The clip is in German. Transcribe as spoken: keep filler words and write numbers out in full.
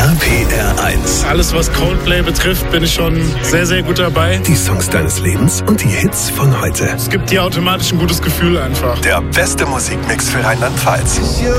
P R eins. Alles, was Coldplay betrifft, bin ich schon sehr, sehr gut dabei. Die Songs deines Lebens und die Hits von heute. Es gibt dir automatisch ein gutes Gefühl einfach. Der beste Musikmix für Rheinland-Pfalz.